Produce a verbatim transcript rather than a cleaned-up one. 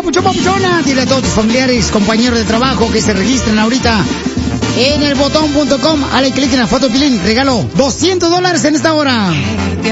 papuchón, papuchona. Dile a todos tus familiares, compañeros de trabajo que se registren ahorita en el botón punto com. Dale clic en la foto, Pilín. Regalo doscientos dólares en esta hora.